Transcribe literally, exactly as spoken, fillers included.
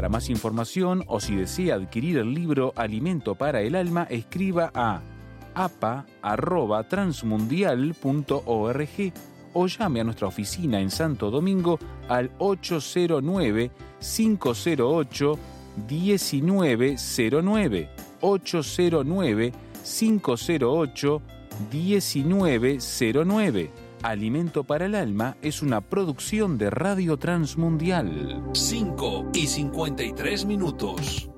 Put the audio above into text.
Para más información o si desea adquirir el libro Alimento para el Alma, escriba a a p a arroba transmundial punto org o llame a nuestra oficina en Santo Domingo al ocho cero nueve, cinco cero ocho, uno nueve cero nueve, ocho cero nueve, cinco cero ocho, uno nueve cero nueve. Alimento para el Alma es una producción de Radio Transmundial. cinco y cincuenta y tres minutos.